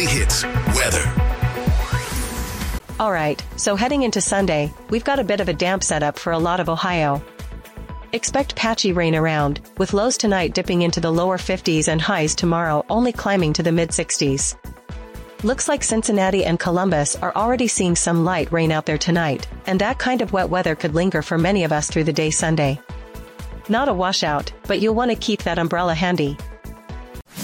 Weekly Hits weather. Alright, so heading into Sunday, we've got a bit of a damp setup for a lot of Ohio. Expect patchy rain around, with lows tonight dipping into the lower 50s and highs tomorrow only climbing to the mid-60s. Looks like Cincinnati and Columbus are already seeing some light rain out there tonight, and that kind of wet weather could linger for many of us through the day Sunday. Not a washout, but you'll want to keep that umbrella handy.